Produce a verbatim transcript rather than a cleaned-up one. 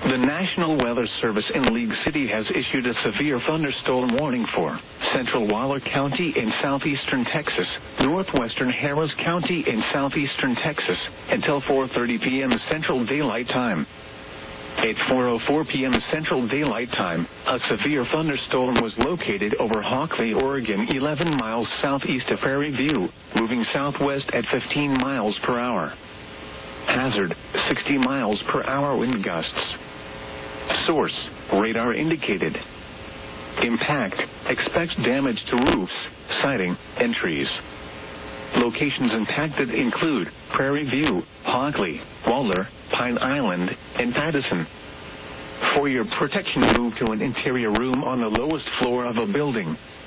The National Weather Service in League City has issued a severe thunderstorm warning for central Waller County in southeastern Texas, northwestern Harris County in southeastern Texas, until four thirty p.m. Central Daylight Time. At four oh four p.m. Central Daylight Time, a severe thunderstorm was located over Hockley, Oregon, eleven miles southeast of Prairie View, moving southwest at fifteen miles per hour. Hazard, sixty miles per hour wind gusts. Source, radar indicated. Impact, expects damage to roofs, siding, and trees. Locations impacted include Prairie View, Hockley, Waller, Pine Island, and Addison. For your protection, move to an interior room on the lowest floor of a building.